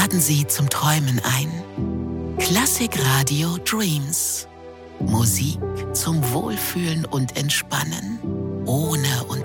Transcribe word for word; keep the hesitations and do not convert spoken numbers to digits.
laden Sie zum Träumen ein. Klassik Radio Dreams. Musik zum Wohlfühlen und Entspannen. Ohne